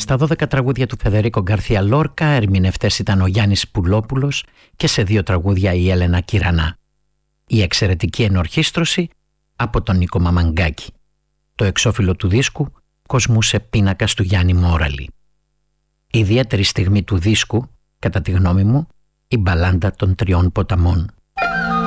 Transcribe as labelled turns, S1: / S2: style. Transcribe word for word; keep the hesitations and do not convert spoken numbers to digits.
S1: Στα δώδεκα τραγούδια του Φεδερίκο Γκαρθία Λόρκα ερμηνευτές ήταν ο Γιάννης Πουλόπουλος και σε δύο τραγούδια η Έλενα Κυρανά. Η εξαιρετική ενορχήστρωση από τον Νίκο Μαμαγκάκη. Το εξώφυλλο του δίσκου «Κοσμούσε πίνακας» του Γιάννη Μόραλη. Η ιδιαίτερη στιγμή του δίσκου, κατά τη γνώμη μου, η μπαλάντα των τριών ποταμών.